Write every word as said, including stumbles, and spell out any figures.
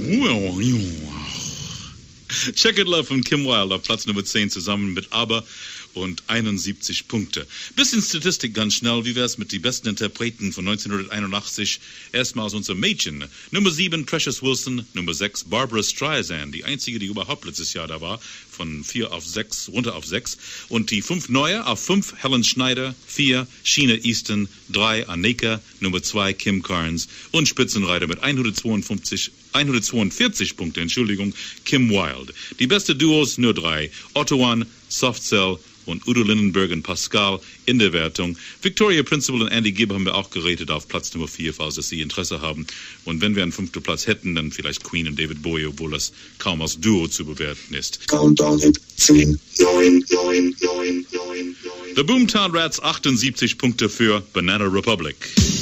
Check It Love von Kim Wilde auf Platz Nummer zehn zusammen mit Aber und einundsiebzig Punkte. Bisschen Statistik ganz schnell. Wie wär's mit die besten Interpreten von neunzehnhunderteinundachtzig? Erstmal aus unserem Mädchen. Nummer sieben Precious Wilson, Nummer sechs Barbara Streisand, die einzige, die überhaupt letztes Jahr da war, von vier auf sechs, runter auf sechs. Und die fünf neue, auf fünf Helen Schneider, vier Sheena Easton, drei Aneka, Nummer zwei Kim Carnes und Spitzenreiter mit hundertzweiundfünfzig, hundertzweiundvierzig Punkte, Entschuldigung, Kim Wilde. Die beste Duos nur drei, Otto One, Soft Cell und Udo Lindenberg und Pascal in der Wertung. Victoria Principal und Andy Gibb haben wir auch geratet auf Platz Nummer vier, falls Sie Interesse haben. Und wenn wir einen fünften Platz hätten, dann vielleicht Queen und David Bowie, obwohl das kaum als Duo zu bewerten ist. Countdown in zehn, neun, neun, neun, neun, neun. The Boomtown Rats achtundsiebzig Punkte für Banana Republic.